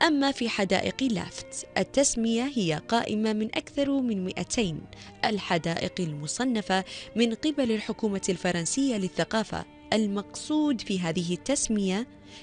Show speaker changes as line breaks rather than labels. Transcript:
أما في حدائق لافت، التسمية هي قائمة من أكثر من 200 الحدائق المصنفة من قبل الحكومة الفرنسية للثقافة. المقصود في هذه التسمية